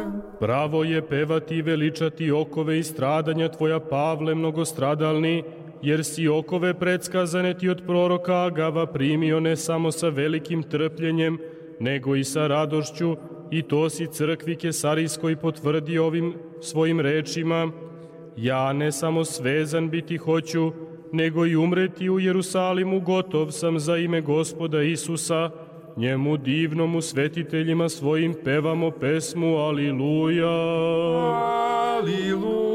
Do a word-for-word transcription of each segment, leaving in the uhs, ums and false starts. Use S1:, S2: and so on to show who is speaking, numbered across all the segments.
S1: Pravo je pevati i veličati okove i stradanja tvoja, Pavle mnogostradalni, jer si okove predskazane ti od proroka Agava primio ne samo sa velikim trpljenjem, nego i sa radošću, i to si crkvi Kesarijskoj potvrdio ovim svojim rečima: ja ne samo svezan biti hoću, nego i umreti u Jerusalimu, gotov sam za ime Gospoda Isusa. Njemu divnomu svetiteljima svojim pevamo pesmu Aliluja.
S2: Aliluja.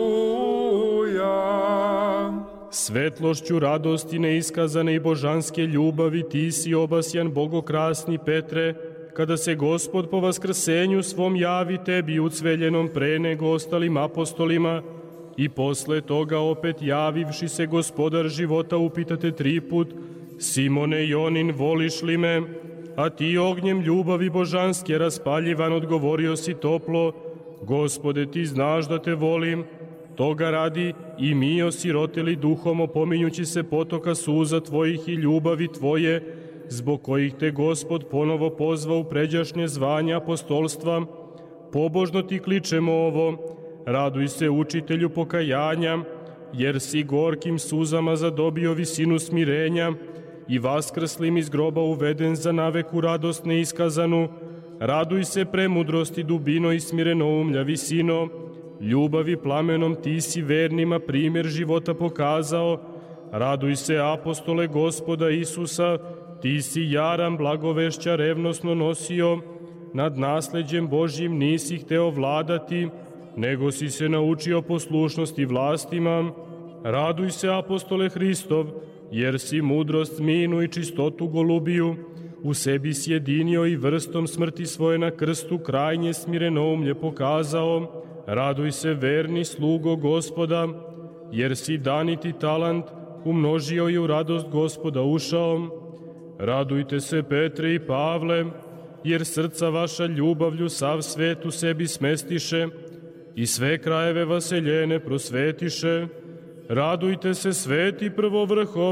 S1: Svetlošću radosti neiskazane i božanske ljubavi ti si obasjan, bogokrasni Petre, kada se Gospod po vaskrsenju svom javi tebi ucveljenom pre nego ostalim apostolima, i posle toga opet javivši se Gospodar života upitate tri put: Simone Jonin, voliš li me? A ti ognjem ljubavi božanske raspaljivan odgovorio si toplo: Gospode, ti znaš da te volim. Toga radi i mi osiroteli duhom, opominjući se potoka suza tvojih i ljubavi tvoje, zbog kojih te Gospod ponovo pozvao u pređašnje zvanje apostolstva, pobožno ti kličemo ovo: raduj se, učitelju pokajanja, jer si gorkim suzama zadobio visinu smirenja i vaskrslim iz groba uveden za naveku radost neiskazanu. Raduj se, premudrosti dubino i smirenoumlja visino, ljubavi plamenom ti si vernima primjer života pokazao. Raduj se, apostole Gospoda Isusa, ti si jaran blagovešća revnosno nosio, nad nasleđem Božjim nisi hteo vladati, nego si se naučio poslušnosti vlastima. Raduj se, apostole Hristov, jer si mudrost zminu i čistotu golubiju u sebi sjedinio i vrstom smrti svoje na krstu krajnje smirenoumlje pokazao. Raduj se, verni slugo Gospoda, jer si daniti talant umnožio i u radost Gospoda ušao. Radujte se, Petre i Pavle, jer srca vaša ljubavlju sav svet u sebi smestiše i sve krajeve vaseljene prosvetiše. Radujte se, sveti prvovrhovi